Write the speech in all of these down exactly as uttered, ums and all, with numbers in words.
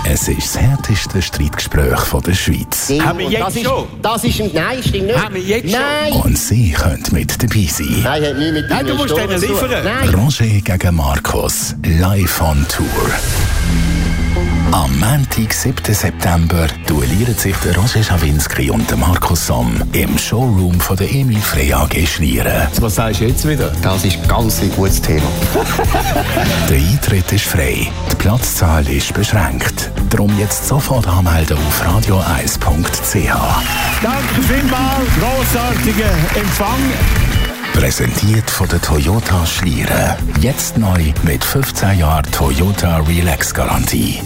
Es ist das härteste Streitgespräch von der Schweiz. Haben wir jetzt das schon? Ist, das ist ein... Nein, stimmt nicht. Haben wir jetzt Nein. schon? Und sie können mit dabei sein. Nein, hat nichts mit Nein, du musst denen liefern. Nein. Roger gegen Markus. Live on Tour. Am Montag, siebten September, duellieren sich der Roger Schawinski und der Markus Somm im Showroom von der Emil Frey A G Schlieren. Was sagst du jetzt wieder? Das ist ganz ein gutes Thema. Der Eintritt ist frei. Die Platzzahl ist beschränkt. Darum jetzt sofort anmelden auf radio eis punkt c h. Danke vielmals, grossartiger Empfang. Präsentiert von der Toyota Schlieren. Jetzt neu mit fünfzehn Jahren Toyota Relax Garantie.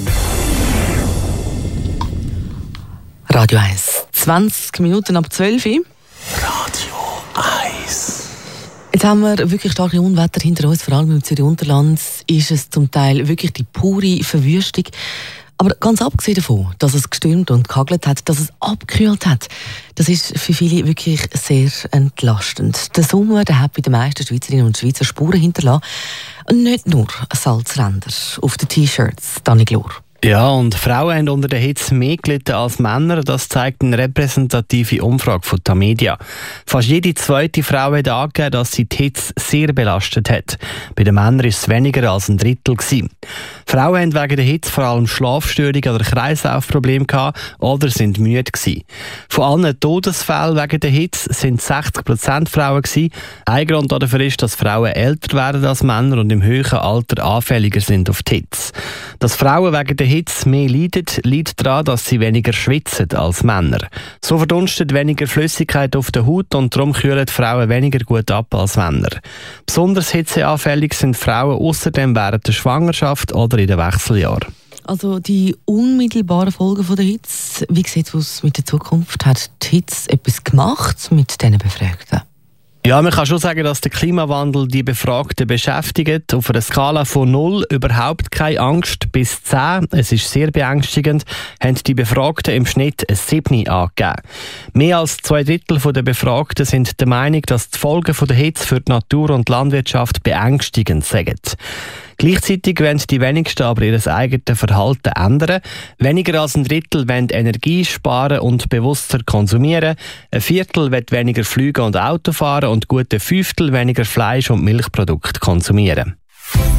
Radio eins. zwanzig Minuten ab zwölf Uhr. Radio eins. Jetzt haben wir wirklich starke Unwetter hinter uns, vor allem im Zürich-Unterland ist es zum Teil wirklich die pure Verwüstung. Aber ganz abgesehen davon, dass es gestürmt und gehagelt hat, dass es abgekühlt hat, das ist für viele wirklich sehr entlastend. Der Sommer der hat bei den meisten Schweizerinnen und Schweizer Spuren hinterlassen. Und nicht nur Salzränder auf den T-Shirts, Dani Glor. Ja, und Frauen haben unter der Hitze mehr gelitten als Männer. Das zeigt eine repräsentative Umfrage von Tamedia. Fast jede zweite Frau hat angegeben, dass sie die Hitze sehr belastet hat. Bei den Männern war es weniger als ein Drittel gewesen. Frauen haben wegen der Hitze vor allem Schlafstörungen oder Kreislaufprobleme gehabt oder sind müde gewesen. Von allen Todesfällen wegen der Hitze sind sechzig Prozent Frauen gewesen. Ein Grund dafür ist, dass Frauen älter werden als Männer und im höheren Alter anfälliger sind auf die Hitze. Dass Frauen wegen der Hitze mehr leiden, liegt daran, dass sie weniger schwitzen als Männer. So verdunstet weniger Flüssigkeit auf der Haut und darum kühlen Frauen weniger gut ab als Männer. Besonders hitzeanfällig sind Frauen außerdem während der Schwangerschaft oder in den Wechseljahren. Also die unmittelbaren Folgen von der Hitze, wie sieht es aus mit der Zukunft? Hat die Hitze etwas gemacht mit diesen Befragten? Ja, man kann schon sagen, dass der Klimawandel die Befragten beschäftigt. Auf einer Skala von null überhaupt keine Angst bis zehn, es ist sehr beängstigend, haben die Befragten im Schnitt ein sieben angegeben. Mehr als zwei Drittel der Befragten sind der Meinung, dass die Folgen der Hitze für die Natur und Landwirtschaft beängstigend sind. Gleichzeitig wollen die wenigsten aber ihr eigenes Verhalten ändern. Weniger als ein Drittel wollen Energie sparen und bewusster konsumieren. Ein Viertel will weniger fliegen und Auto fahren und gut ein Fünftel weniger Fleisch und Milchprodukte konsumieren.